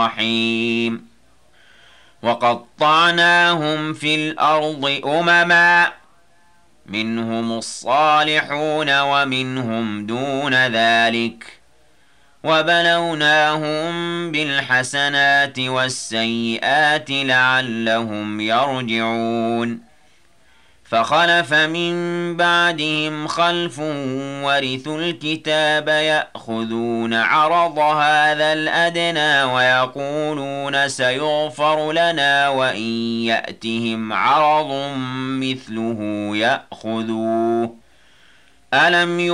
الرحيم وقطعناهم في الأرض أمما منهم الصالحون ومنهم دون ذلك وبلوناهم بالحسنات والسيئات لعلهم يرجعون فخلف من بعدهم خلف ورثوا الكتاب يأخذون عرض هذا الأدنى ويقولون سيغفر لنا وإن يأتهم عرض مثله يأخذوه ألم